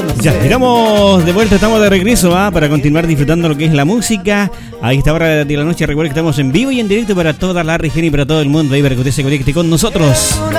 Ya, estamos de vuelta, estamos de regreso para continuar disfrutando lo que es la música. A esta hora de la noche, recuerden que estamos en vivo y en directo para toda la región y para todo el mundo. Ahí para que usted se conecte con nosotros.